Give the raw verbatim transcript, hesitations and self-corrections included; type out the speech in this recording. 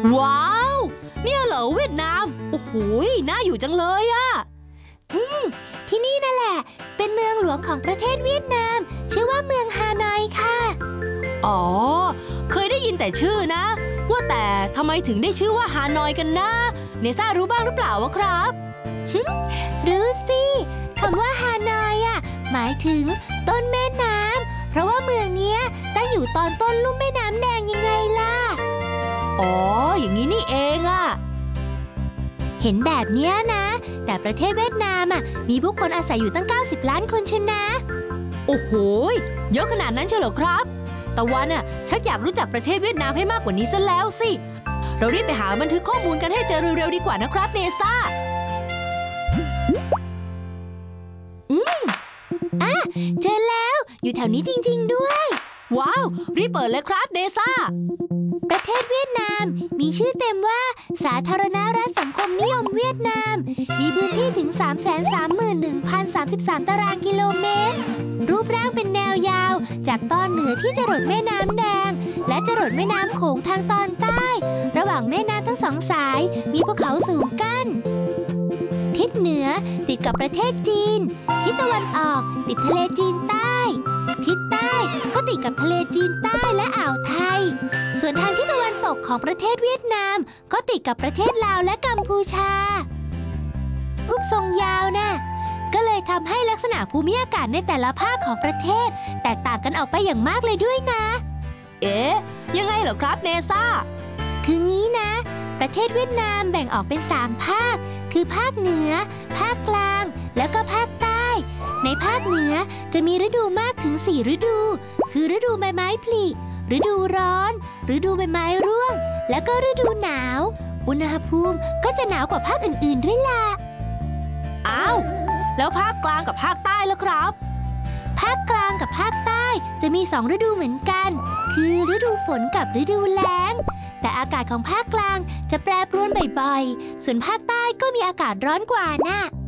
ว้าวเนี่ยเหรอเวียดนามโอ้โหน่าอยู่จังเลยอะอืมที่นี่นั่นแหละเป็นเมืองหลวงของประเทศเวียดนามชื่อว่าเมืองฮานอยค่ะอ๋อเคยได้ยินแต่ชื่อนะว่าแต่ทำไมถึงได้ชื่อว่าฮานอยกันนะเนซ่ารู้บ้างหรือเปล่าวะครับรู้สิคำว่าฮานอยอ่ะหมายถึงต้นแม่น้ำเพราะว่าเมืองเนี้ยตั้งอยู่ตอนต้นลุ่มแม่น้ำแดงยังไงล่ะอ๋ออย่างนี้นี่เองอะเห็นแบบเนี้ยนะแต่ประเทศเวียดนามอ่ะมีผู้คนอาศัยอยู่ตั้งเก้าสิบล้านคนเชียวนะโอ้โหเยอะขนาดนั้นเชียวเหรอครับตะวันอ่ะชักอยากรู้จักประเทศเวียดนามให้มากกว่านี้ซะแล้วสิเรารีบไปหาบันทึกข้อมูลกันให้เจอเร็วๆดีกว่านะครับเนซ่าอืมอ่ะเจอแล้วอยู่แถวนี้จริงๆด้วยว้าวรีบเปิดเลยครับเนซ่าประเทศเวียดนามมีชื่อเต็มว่าสาธารณรัฐสังคมนิยมเวียดนามมีพื้นที่ถึง สามแสนสามหมื่นหนึ่งพันสามสิบสาม ตารางกิโลเมตรรูปร่างเป็นแนวยาวจากตอนเหนือที่จรดแม่น้ำแดงและจรดแม่น้ำโขงทางตอนใต้ระหว่างแม่น้ำทั้งสองสายมีภูเขาสูงกั้นทิศเหนือติดกับประเทศจีนทิศตะวันออกติดทะเลจีนใต้ทิศใต้ก็ติดกับทะเลจีนใต้และอ่าวไทยส่วนทางทิศตะวันตกของประเทศเวียดนามก็ติดกับประเทศลาวและกัมพูชารูปทรงยาวนะก็เลยทำให้ลักษณะภูมิอากาศในแต่ละภาคของประเทศแตกต่างกันออกไปอย่างมากเลยด้วยนะเอ๊ะยังไงเหรอครับเนซ่าคืองี้นะประเทศเวียดนามแบ่งออกเป็นสามภาคคือภาคเหนือภาคกลางแล้วก็ภาคใต้ในภาคเหนือจะมีฤดูมากถึงสี่ฤดูคือฤดูใบไม้ผลิฤดูร้อนฤดูใบไม้ร่วงแล้วก็ฤดูหนาวอุณหภูมิก็จะหนาวกว่าภาคอื่นๆด้วยล่ะอ้าวแล้วภาคกลางกับภาคใต้ล่ะครับภาคกลางกับภาคใต้จะมีสองฤดูเหมือนกันคือฤดูฝนกับฤดูแล้งแต่อากาศของภาคกลางจะแปรปรวนบ่อยๆส่วนภาคใต้ก็มีอากาศร้อนกว่าน่ะ